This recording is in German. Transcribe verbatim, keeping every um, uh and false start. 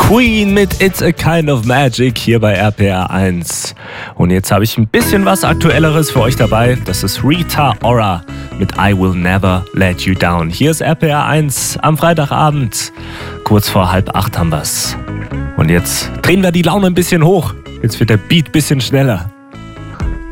Queen mit It's a Kind of Magic hier bei R P R eins. Und jetzt habe ich ein bisschen was Aktuelleres für euch dabei. Das ist Rita Ora mit I Will Never Let You Down. Hier ist R P R eins am Freitagabend. Kurz vor halb acht haben wir's. Und jetzt drehen wir die Laune ein bisschen hoch. Jetzt wird der Beat ein bisschen schneller.